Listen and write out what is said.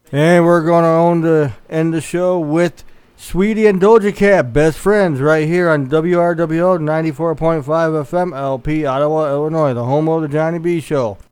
And we're going to end the show with Sweetie and Doja Cat, Best Friends, right here on WRWO 94.5 FM, LP, Ottawa, Illinois, the home of the Johnny B Show.